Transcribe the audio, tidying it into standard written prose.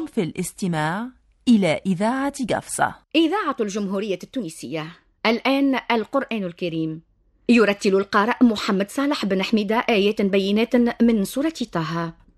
في الاستماع إلى إذاعة قفصة. إذاعة الجمهورية التونسية. الآن القرآن الكريم. يرتل القارئ محمد صالح بن حميدة آيات بينات من سورة طه.